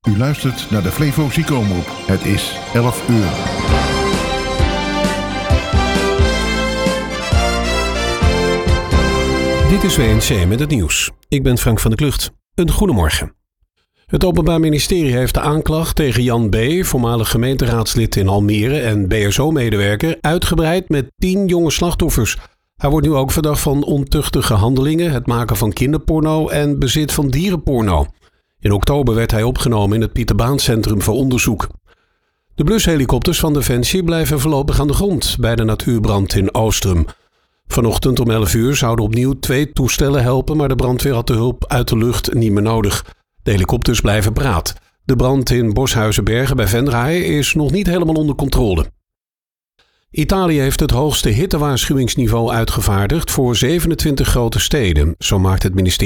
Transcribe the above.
U luistert naar de Flevo Ziekenomroep. Het is 11 uur. Dit is WNC met het nieuws. Ik ben Frank van der Klucht. Een goedemorgen. Het Openbaar Ministerie heeft de aanklacht tegen Jan B., voormalig gemeenteraadslid in Almere en BSO-medewerker, uitgebreid met 10 jonge slachtoffers. Hij wordt nu ook verdacht van ontuchtige handelingen, het maken van kinderporno en bezit van dierenporno. In oktober werd hij opgenomen in het Pieterbaancentrum voor onderzoek. De blushelikopters van Defensie blijven voorlopig aan de grond bij de natuurbrand in Oostrum. Vanochtend om 11 uur zouden opnieuw 2 toestellen helpen, maar de brandweer had de hulp uit de lucht niet meer nodig. De helikopters blijven paraat. De brand in Boshuizenbergen bij Venray is nog niet helemaal onder controle. Italië heeft het hoogste hittewaarschuwingsniveau uitgevaardigd voor 27 grote steden. Zo maakt het ministerie